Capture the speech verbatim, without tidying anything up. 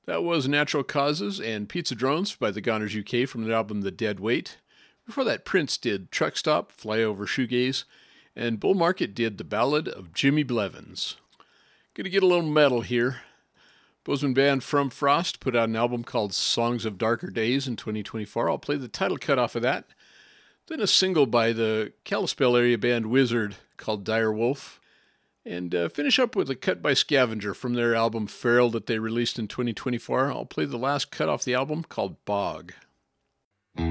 That was Natural Causes and Pizza Drones by the Goners U K from their album The Dead Weight. Before that, Prince did Truck Stop, Fly Over Shoegaze, and Bull Market did The Ballad of Jimmy Blevins. Gonna get a little metal here. Bozeman band From Frost put out an album called Songs of Darker Days in twenty twenty-four. I'll play the title cut off of that. Then a single by the Kalispell area band Wizard called Dire Wolf. And uh, finish up with a cut by Scavenger from their album Feral that they released in twenty twenty-four. I'll play the last cut off the album called Bog.